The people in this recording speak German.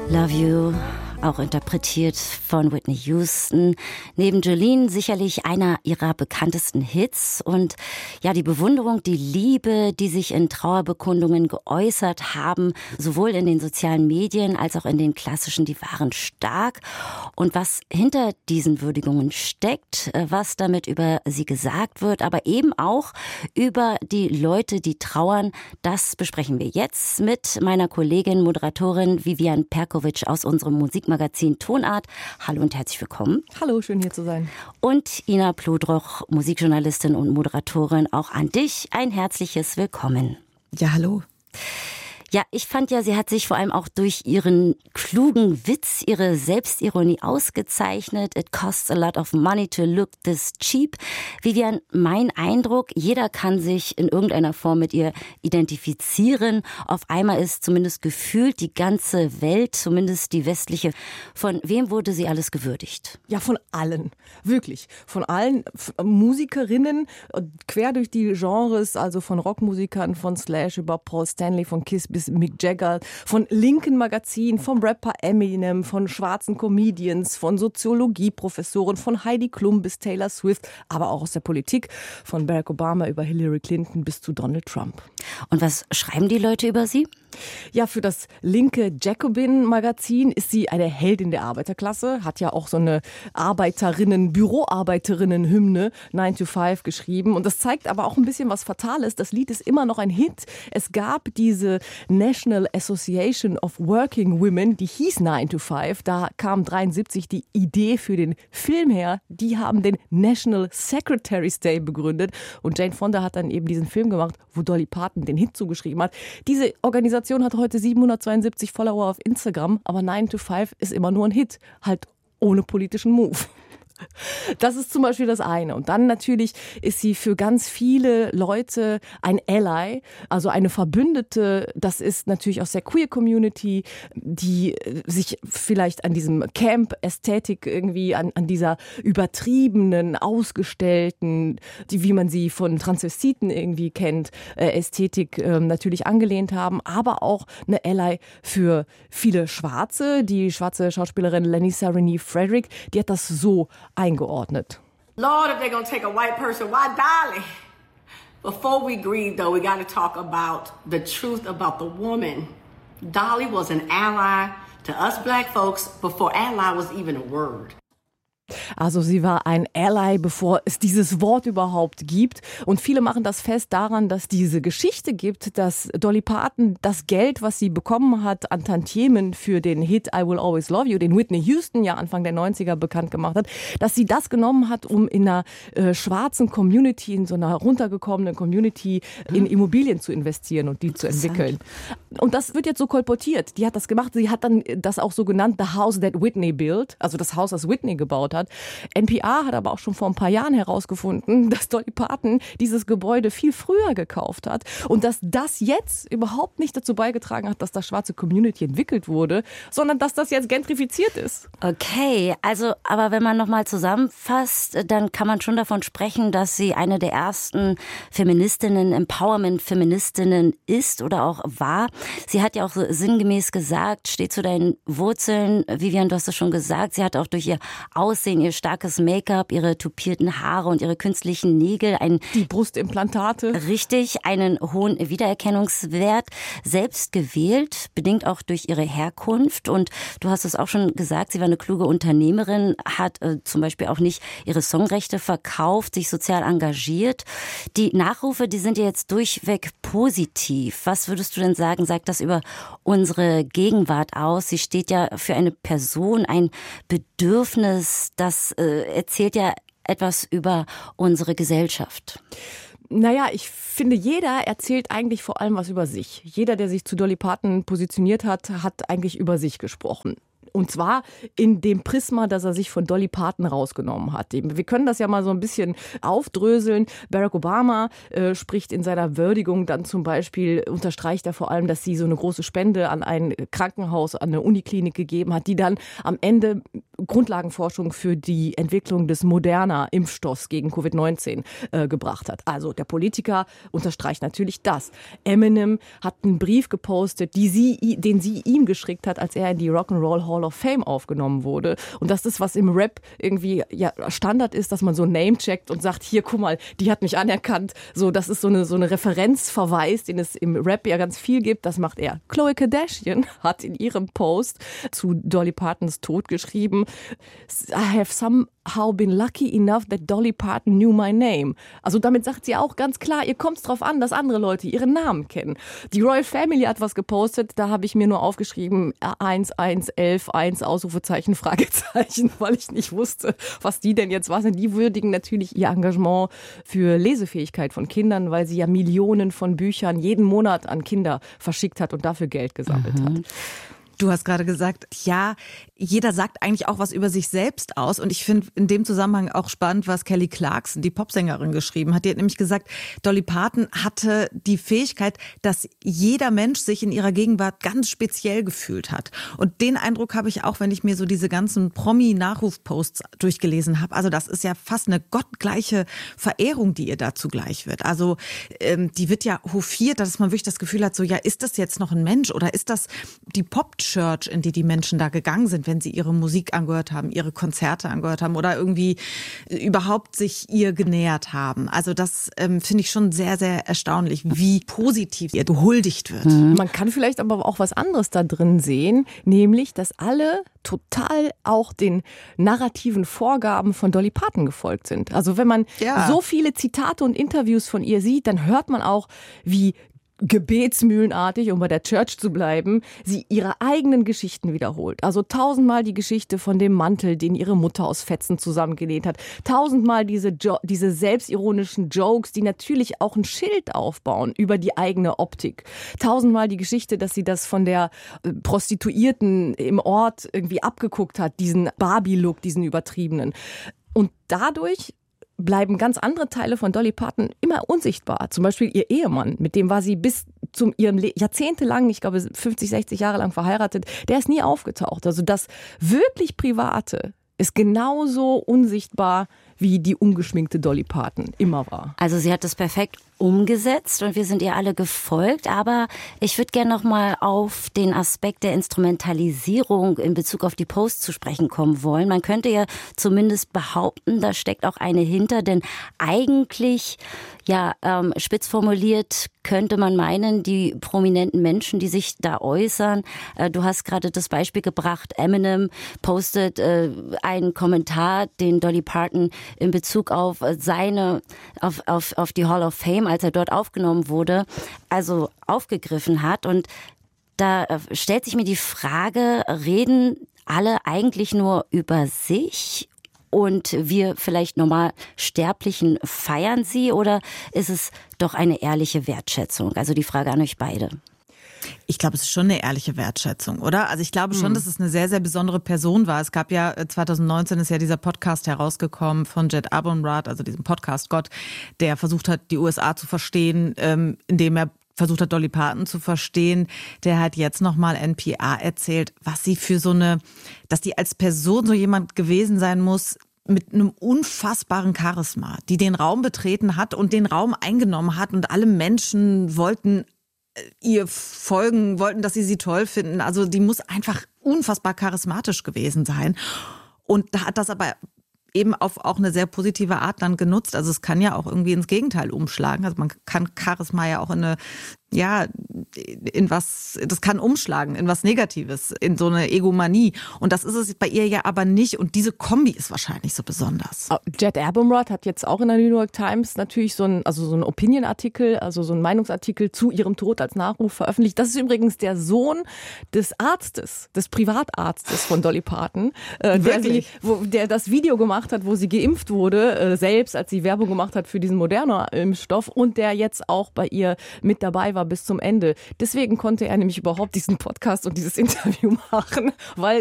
Love You, auch interpretiert von Whitney Houston. Neben Jolene sicherlich einer ihrer bekanntesten Hits. Und ja, die Bewunderung, die Liebe, die sich in Trauerbekundungen geäußert haben, sowohl in den sozialen Medien als auch in den klassischen, die waren stark. Und was hinter diesen Würdigungen steckt, was damit über sie gesagt wird, aber eben auch über die Leute, die trauern, das besprechen wir jetzt mit meiner Kollegin, Moderatorin Vivian Perkovic aus unserem Musikmagazin Tonart. Hallo und herzlich willkommen. Hallo, schön hier zu sein. Und Ina Plodroch, Musikjournalistin und Moderatorin, auch an dich ein herzliches Willkommen. Ja, hallo. Ja, ich fand ja, sie hat sich vor allem auch durch ihren klugen Witz, ihre Selbstironie ausgezeichnet. It costs a lot of money to look this cheap. Vivian, mein Eindruck, jeder kann sich in irgendeiner Form mit ihr identifizieren. Auf einmal ist zumindest gefühlt die ganze Welt, zumindest die westliche. Von wem wurde sie alles gewürdigt? Ja, von allen. Wirklich. Von allen Musikerinnen, quer durch die Genres, also von Rockmusikern, von Slash über Paul Stanley, von Kiss bis Mick Jagger, von linken Magazinen, vom Rapper Eminem, von schwarzen Comedians, von Soziologieprofessoren, von Heidi Klum bis Taylor Swift, aber auch aus der Politik, von Barack Obama über Hillary Clinton bis zu Donald Trump. Und was schreiben die Leute über sie? Ja, für das linke Jacobin-Magazin ist sie eine Heldin der Arbeiterklasse, hat ja auch so eine Büroarbeiterinnen-Hymne 9 to 5 geschrieben. Und das zeigt aber auch ein bisschen was Fatales. Das Lied ist immer noch ein Hit. Es gab diese National Association of Working Women, die hieß 9 to 5. Da kam 73 die Idee für den Film her. Die haben den National Secretary's Day begründet. Und Jane Fonda hat dann eben diesen Film gemacht, wo Dolly Parton den Hit zugeschrieben hat. Diese Organisation hat heute 772 Follower auf Instagram, aber 9 to 5 ist immer nur ein Hit, halt ohne politischen Move. Das ist zum Beispiel das eine. Und dann natürlich ist sie für ganz viele Leute ein Ally, also eine Verbündete. Das ist natürlich aus der Queer-Community, die sich vielleicht an diesem Camp-Ästhetik irgendwie, an dieser übertriebenen, ausgestellten, wie man sie von Transvestiten irgendwie kennt, Ästhetik natürlich angelehnt haben. Aber auch eine Ally für viele Schwarze. Die schwarze Schauspielerin Lenisa Renee Frederick, die hat das so eingeordnet. Lord, if they're gonna take a white person, why Dolly? Before we grieve, though, we gotta talk about the truth about the woman. Dolly was an ally to us black folks before ally was even a word. Also sie war ein Ally, bevor es dieses Wort überhaupt gibt. Und viele machen das fest daran, dass diese Geschichte gibt, dass Dolly Parton das Geld, was sie bekommen hat an Tantiemen für den Hit I Will Always Love You, den Whitney Houston ja Anfang der 90er bekannt gemacht hat, dass sie das genommen hat, um in einer schwarzen Community, in so einer runtergekommenen Community in Immobilien zu investieren und die zu entwickeln. Und das wird jetzt so kolportiert. Die hat das gemacht. Sie hat dann das auch so genannt, The House That Whitney Built, also das Haus, das Whitney gebaut hat. NPR hat aber auch schon vor ein paar Jahren herausgefunden, dass Dolly Parton dieses Gebäude viel früher gekauft hat und dass das jetzt überhaupt nicht dazu beigetragen hat, dass das schwarze Community entwickelt wurde, sondern dass das jetzt gentrifiziert ist. Okay, also aber wenn man nochmal zusammenfasst, dann kann man schon davon sprechen, dass sie eine der ersten Feministinnen, Empowerment-Feministinnen ist oder auch war. Sie hat ja auch so sinngemäß gesagt, steht zu deinen Wurzeln, Vivian, du hast es schon gesagt, sie hat auch durch ihr Aussehen, ihr starkes Make-up, ihre tupierten Haare und ihre künstlichen Nägel, die Brustimplantate. Richtig, einen hohen Wiedererkennungswert, selbst gewählt, bedingt auch durch ihre Herkunft. Und du hast es auch schon gesagt, sie war eine kluge Unternehmerin, hat zum Beispiel auch nicht ihre Songrechte verkauft, sich sozial engagiert. Die Nachrufe, die sind ja jetzt durchweg positiv. Was würdest du denn sagen, sagt das über unsere Gegenwart aus? Sie steht ja für eine Person, ein Bedürfnis, das erzählt ja etwas über unsere Gesellschaft. Naja, ich finde, jeder erzählt eigentlich vor allem was über sich. Jeder, der sich zu Dolly Parton positioniert hat, hat eigentlich über sich gesprochen. Und zwar in dem Prisma, das er sich von Dolly Parton rausgenommen hat. Wir können das ja mal so ein bisschen aufdröseln. Barack Obama spricht in seiner Würdigung dann zum Beispiel, unterstreicht er vor allem, dass sie so eine große Spende an ein Krankenhaus, an eine Uniklinik gegeben hat, die dann am Ende Grundlagenforschung für die Entwicklung des Moderna-Impfstoffs gegen Covid-19 gebracht hat. Also der Politiker unterstreicht natürlich das. Eminem hat einen Brief gepostet, den sie ihm geschickt hat, als er in die Rock'n'Roll Hall of Fame aufgenommen wurde. Und das ist, was im Rap irgendwie Standard ist, dass man so Name-checkt und sagt, hier, guck mal, die hat mich anerkannt. So, das ist so eine Referenzverweis, den es im Rap ja ganz viel gibt. Das macht er. Khloe Kardashian hat in ihrem Post zu Dolly Partons Tod geschrieben, I have somehow been lucky enough that Dolly Parton knew my name. Also damit sagt sie auch ganz klar, ihr kommt es drauf an, dass andere Leute ihren Namen kennen. Die Royal Family hat was gepostet, da habe ich mir nur aufgeschrieben 11111 Ausrufezeichen, Fragezeichen, weil ich nicht wusste, was die denn jetzt waren. Die würdigen natürlich ihr Engagement für Lesefähigkeit von Kindern, weil sie ja Millionen von Büchern jeden Monat an Kinder verschickt hat und dafür Geld gesammelt hat. Du hast gerade gesagt, ja, jeder sagt eigentlich auch was über sich selbst aus. Und ich finde in dem Zusammenhang auch spannend, was Kelly Clarkson, die Popsängerin, geschrieben hat. Die hat nämlich gesagt, Dolly Parton hatte die Fähigkeit, dass jeder Mensch sich in ihrer Gegenwart ganz speziell gefühlt hat. Und den Eindruck habe ich auch, wenn ich mir so diese ganzen Promi-Nachruf-Posts durchgelesen habe. Also das ist ja fast eine gottgleiche Verehrung, die ihr dazu gleich wird. Also die wird ja hofiert, dass man wirklich das Gefühl hat, so ja, ist das jetzt noch ein Mensch oder ist das die Pop-Church, in die Menschen da gegangen sind, wenn sie ihre Musik angehört haben, ihre Konzerte angehört haben oder irgendwie überhaupt sich ihr genähert haben. Also das finde ich schon sehr, sehr erstaunlich, wie positiv ihr gehuldigt wird. Man kann vielleicht aber auch was anderes da drin sehen, nämlich, dass alle total auch den narrativen Vorgaben von Dolly Parton gefolgt sind. Also wenn man so viele Zitate und Interviews von ihr sieht, dann hört man auch, wie gebetsmühlenartig, um bei der Church zu bleiben, sie ihre eigenen Geschichten wiederholt. Also 1000-mal die Geschichte von dem Mantel, den ihre Mutter aus Fetzen zusammengenäht hat. 1000-mal diese selbstironischen Jokes, die natürlich auch ein Schild aufbauen über die eigene Optik. 1000-mal die Geschichte, dass sie das von der Prostituierten im Ort irgendwie abgeguckt hat, diesen Barbie-Look, diesen übertriebenen. Und dadurch bleiben ganz andere Teile von Dolly Parton immer unsichtbar. Zum Beispiel ihr Ehemann, mit dem war sie bis zu ihrem jahrzehntelang, ich glaube 50, 60 Jahre lang verheiratet, der ist nie aufgetaucht. Also das wirklich Private ist genauso unsichtbar, wie die ungeschminkte Dolly Parton immer war. Also sie hat das perfekt umgesetzt und wir sind ihr alle gefolgt, aber ich würde gerne noch mal auf den Aspekt der Instrumentalisierung in Bezug auf die Post zu sprechen kommen wollen. Man könnte ja zumindest behaupten, da steckt auch eine hinter, denn eigentlich, spitz formuliert, könnte man meinen, die prominenten Menschen, die sich da äußern, du hast gerade das Beispiel gebracht, Eminem postet einen Kommentar, den Dolly Parton in Bezug auf auf die Hall of Fame, als er dort aufgenommen wurde, also aufgegriffen hat. Und da stellt sich mir die Frage, reden alle eigentlich nur über sich und wir vielleicht normal Sterblichen feiern sie, oder ist es doch eine ehrliche Wertschätzung? Also die Frage an euch beide. Ich glaube, es ist schon eine ehrliche Wertschätzung, oder? Also ich glaube schon, dass es eine sehr, sehr besondere Person war. Es gab ja 2019 ist ja dieser Podcast herausgekommen von Jed Abumrad, also diesem Podcast-Gott, der versucht hat, die USA zu verstehen, indem er versucht hat, Dolly Parton zu verstehen. Der hat jetzt nochmal NPR erzählt, was sie für dass die als Person so jemand gewesen sein muss, mit einem unfassbaren Charisma, die den Raum betreten hat und den Raum eingenommen hat und alle Menschen wollten ihr folgen, wollten, dass sie toll finden. Also die muss einfach unfassbar charismatisch gewesen sein. Und da hat das aber eben auf auch eine sehr positive Art dann genutzt. Also es kann ja auch irgendwie ins Gegenteil umschlagen. Also man kann Charisma ja auch das kann umschlagen in was Negatives, in so eine Egomanie. Und das ist es bei ihr ja aber nicht. Und diese Kombi ist wahrscheinlich so besonders. Jed Abumrad hat jetzt auch in der New York Times natürlich so ein Opinion-Artikel, also so ein Meinungsartikel zu ihrem Tod als Nachruf veröffentlicht. Das ist übrigens der Sohn des Arztes, des Privatarztes von Dolly Parton, der das Video gemacht hat, wo sie geimpft wurde, selbst als sie Werbung gemacht hat für diesen Moderna-Impfstoff und der jetzt auch bei ihr mit dabei war bis zum Ende. Deswegen konnte er nämlich überhaupt diesen Podcast und dieses Interview machen, weil